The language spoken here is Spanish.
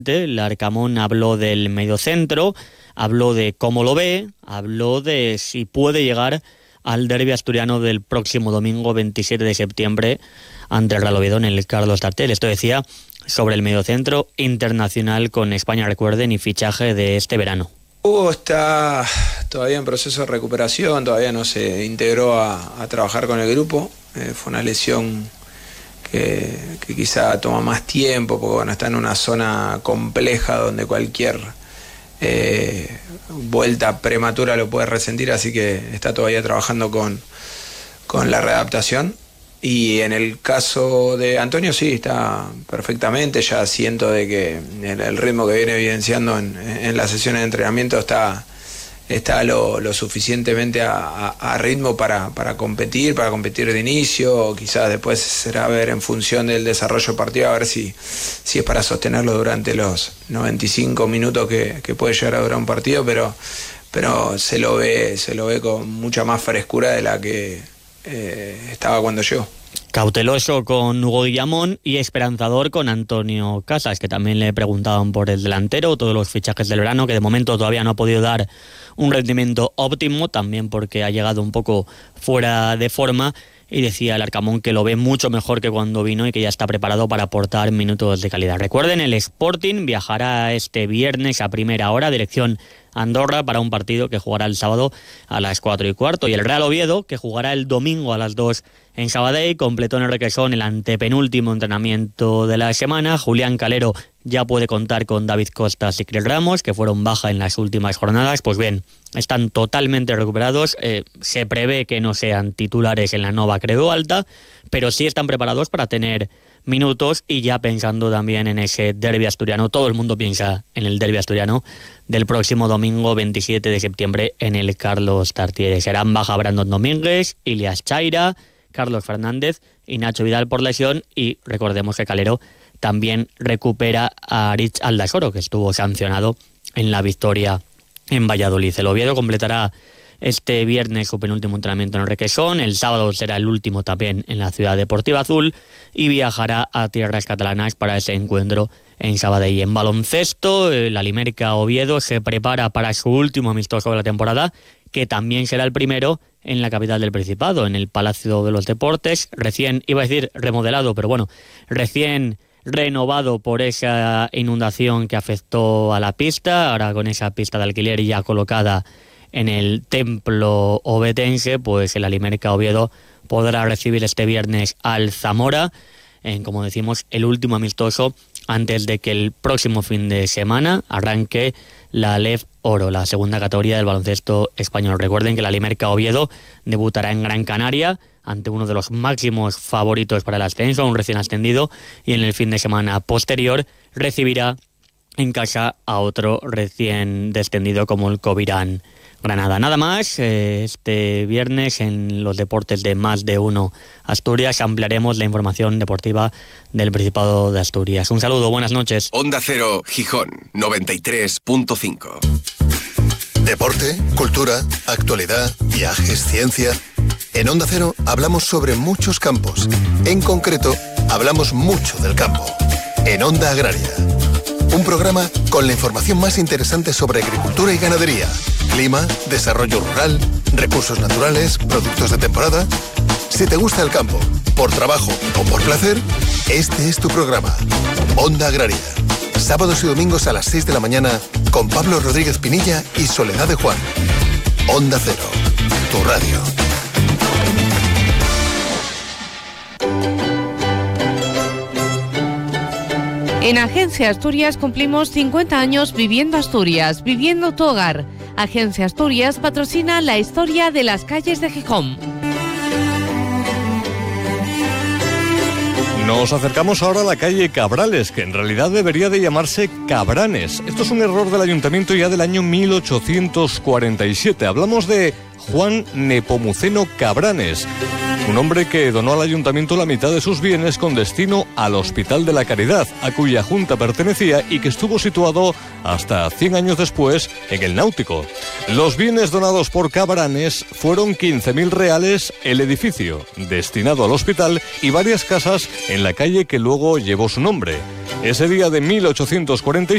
Larcamón habló del mediocentro, habló de cómo lo ve, habló de si puede llegar al derbi asturiano del próximo domingo 27 de septiembre ante el Real Oviedo en el Carlos Tartiere. Esto decía sobre el mediocentro internacional con España, recuerden, y fichaje de este verano. Hugo está todavía en proceso de recuperación, todavía no se integró a trabajar con el grupo. Fue una lesión que quizá toma más tiempo, porque bueno, está en una zona compleja donde cualquier vuelta prematura lo puede resentir, así que está todavía trabajando con la readaptación. Y en el caso de Antonio sí, está perfectamente, ya siento de que el ritmo que viene evidenciando en las sesiones de entrenamiento está lo suficientemente a ritmo para competir de inicio. Quizás después será ver en función del desarrollo partido, a ver si es para sostenerlo durante los 95 minutos que puede llegar a durar un partido, pero se lo ve con mucha más frescura de la que estaba cuando llegó. Cauteloso con Hugo Guillamón y esperanzador con Antonio Casas, que también le preguntaban por el delantero, todos los fichajes del verano, que de momento todavía no ha podido dar un rendimiento óptimo, también porque ha llegado un poco fuera de forma, y decía el Arcamón que lo ve mucho mejor que cuando vino y que ya está preparado para aportar minutos de calidad. Recuerden, el Sporting viajará este viernes a primera hora, dirección Andorra, para un partido que jugará el sábado a las 4:15, y el Real Oviedo, que jugará el domingo a las 2 en Sabadell, completó en el Requesón el antepenúltimo entrenamiento de la semana. Julián Calero ya puede contar con David Costas y Cris Ramos, que fueron baja en las últimas jornadas. Pues bien, están totalmente recuperados. Se prevé que no sean titulares en la Nova Credo Alta, pero sí están preparados para tener minutos, y ya pensando también en ese derbi asturiano. Todo el mundo piensa en el derbi asturiano del próximo domingo 27 de septiembre en el Carlos Tartiere. Serán baja Brandon Domínguez, Ilias Chaira, Carlos Fernández y Nacho Vidal por lesión, y recordemos que Calero también recupera a Rich Aldasoro, que estuvo sancionado en la victoria en Valladolid. El Oviedo completará este viernes su penúltimo entrenamiento en el Requesón, el sábado será el último también en la Ciudad Deportiva Azul, y viajará a tierras catalanas para ese encuentro en Sabadell. En baloncesto, el Alimérica Oviedo se prepara para su último amistoso de la temporada, que también será el primero en la capital del Principado, en el Palacio de los Deportes, recién, iba a decir remodelado, pero bueno, recién renovado por esa inundación que afectó a la pista. Ahora, con esa pista de alquiler ya colocada en el templo obetense, pues el Alimérica Oviedo podrá recibir este viernes al Zamora, en, como decimos, el último amistoso antes de que el próximo fin de semana arranque la LEF Oro, la segunda categoría del baloncesto español. Recuerden que el Alimérica Oviedo debutará en Gran Canaria ante uno de los máximos favoritos para el ascenso, un recién ascendido, y en el fin de semana posterior recibirá en casa a otro recién descendido como el Covirán Granada. Nada más, este viernes en los deportes de Más de Uno Asturias ampliaremos la información deportiva del Principado de Asturias. Un saludo, buenas noches. Onda Cero, Gijón, 93.5. Deporte, cultura, actualidad, viajes, ciencia. En Onda Cero hablamos sobre muchos campos. En concreto, hablamos mucho del campo. En Onda Agraria. Un programa con la información más interesante sobre agricultura y ganadería, clima, desarrollo rural, recursos naturales, productos de temporada. Si te gusta el campo, por trabajo o por placer, este es tu programa. Onda Agraria. Sábados y domingos a las 6 de la mañana con Pablo Rodríguez Pinilla y Soledad de Juan. Onda Cero, tu radio. En Agencia Asturias cumplimos 50 años viviendo Asturias, viviendo tu hogar. Agencia Asturias patrocina la historia de las calles de Gijón. Nos acercamos ahora a la calle Cabrales, que en realidad debería de llamarse Cabranes. Esto es un error del ayuntamiento ya del año 1847. Hablamos de Juan Nepomuceno Cabranes, un hombre que donó al ayuntamiento la mitad de sus bienes con destino al Hospital de la Caridad, a cuya junta pertenecía y que estuvo situado hasta 100 años después en el Náutico. Los bienes donados por Cabranes fueron 15.000 reales, el edificio destinado al hospital y varias casas en la calle que luego llevó su nombre. Ese día de 1847